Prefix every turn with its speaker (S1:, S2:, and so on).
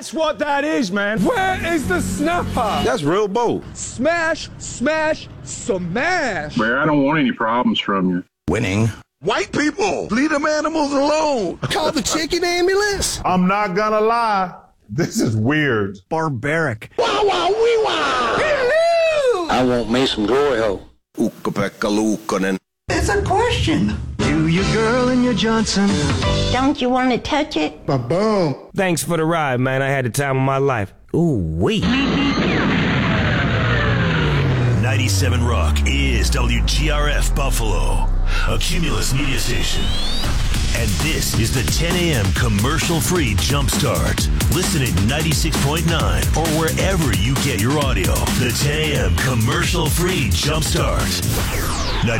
S1: That's what that is, man. Where is the snapper?
S2: That's real bold.
S1: Smash, smash, smash.
S3: Where I don't want any problems from you.
S2: Winning.
S4: White people, leave them animals alone.
S5: Call the chicken ambulance.
S6: I'm not gonna lie. This is weird.
S5: Barbaric.
S4: Wow, wow, wee, wow.
S5: Hello.
S2: I want me some glory hole.
S4: Ukko-Pekka Luukkonen.
S5: It's a question. You, your girl, and your Johnson.
S7: Don't you want to touch it?
S5: Ba-boom.
S8: Thanks for the ride, man. I had the time of my life. Ooh, wait.
S9: 97 Rock is WGRF Buffalo, a Cumulus media station. And this is the 10 a.m. commercial-free Jumpstart. Listen at 96.9 or wherever you get your audio. The 10 a.m. commercial-free Jumpstart.